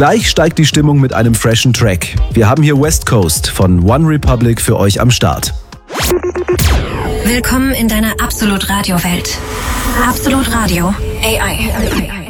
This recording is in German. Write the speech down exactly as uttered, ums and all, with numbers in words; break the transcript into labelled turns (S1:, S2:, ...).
S1: Gleich steigt die Stimmung mit einem freshen Track. Wir haben hier West Coast von One Republic für euch am Start.
S2: Willkommen in deiner Absolut Radio Welt. Absolut Radio A I.